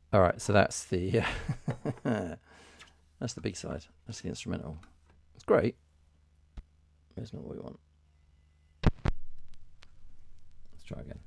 All right, so that's the that's the B side. That's the instrumental. It's great. It's not what we want. Let's try again.